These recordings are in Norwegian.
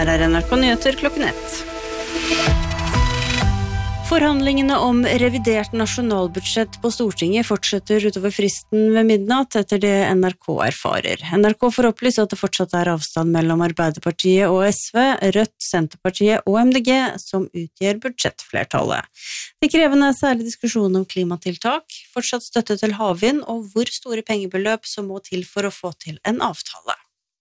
Her NRK Nyheter klokken 1. Forhandlingene om revidert nasjonalbudsjett på Stortinget fortsetter utover fristen ved midnatt etter det NRK erfarer. NRK får opplyse at det fortsatt er avstand mellom Arbeiderpartiet og SV, Rødt, Senterpartiet og MDG som utgjør budsjettflertallet. Det krevende er særlig diskusjon om klimatiltak, fortsatt støtte til havvind og hvor store pengebeløp som må til for å få til en avtale.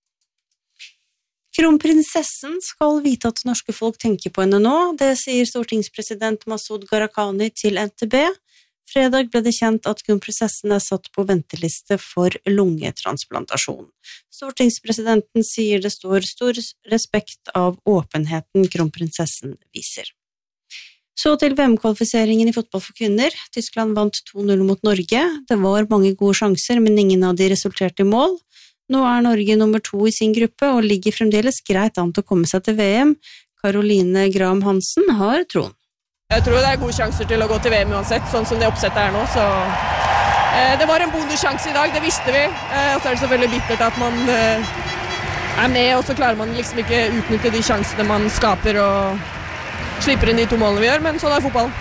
Kronprinsessen skal vite at norske folk tenker på henne nå, det sier stortingspresident Masud Gharahkhani til NTB. Fredag ble det kjent at kronprinsessen er satt på venteliste for lungetransplantasjon. Stortingspresidenten sier det står stor respekt av åpenheten kronprinsessen viser. Så til VM-kvalifiseringen i fotball for kvinner. Tyskland vant 2-0 mot Norge. Det var mange gode sjanser, men ingen av de resulterte i mål. Nå er Norge nummer 2 i sin gruppe og ligger fremdeles greit an til å komme seg til VM. Caroline Graham Hansen har troen. Jeg tror det er gode sjanser til å gå til VM uansett, sånn som det oppsettet er nå. Så det var en bonussjanse i dag, det visste vi. Og så er det selvfølgelig bittert at man er med, og så klarer man liksom ikke utnytte de sjansene man skaper og slipper inn de 2 målene vi gjør, men sånn er fotball.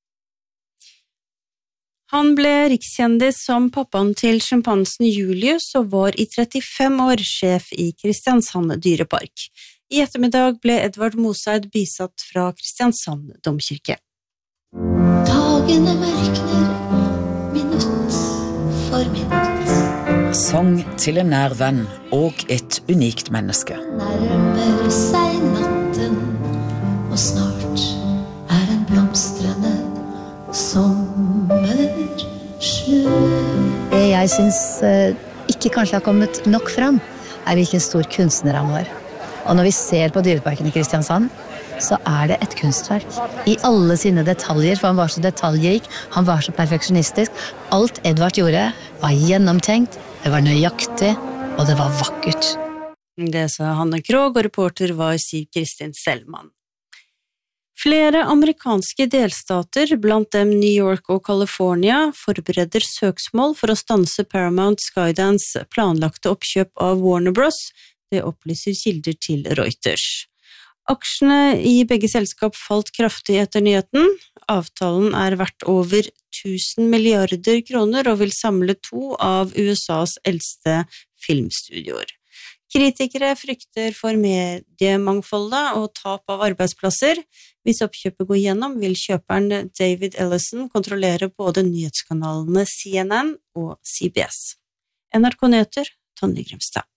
Han ble rikskjendis som pappaen til sjimpansen Julius og var i 35 år sjef i Kristiansand dyrepark. I ettermiddag ble Edvard Moseid bisatt fra Kristiansand domkirke. Dagene mørkner, minutt for minutt. Sang til en nær venn og et unikt menneske. Nærmer seg natten, og snart er den blomstrende sommer slutt. Det jeg synes ikke kanskje har kommet nok fram, er hvilken stor kunstner han var. Og når vi ser på dyreparken i Kristiansand, så er det et kunstverk. I alle sine detaljer, for han var så detaljrik, han var så perfeksjonistisk. Alt Edvard gjorde var gjennomtenkt, det var nøyaktig, og det var vakkert. Det sa Hanne Krogh, og reporter var Siv Kristin Selman. Flere amerikanske delstater, blant dem New York og California, forbereder søksmål for å stanse Paramount Skydance planlagte oppkjøp av Warner Bros. Det opplyser kilder til Reuters. Aksjene i begge selskap falt kraftig etter nyheten. Avtalen er verdt over 1000 milliarder kroner og vil samle 2 av USAs eldste filmstudioer. Kritikere frykter for mediemangfoldet og tap av arbeidsplasser. Hvis oppkjøpet går gjennom, vil kjøperen David Ellison kontrollere både nyhetskanalene CNN og CBS. NRK Nyheter, Tonje Grimstad.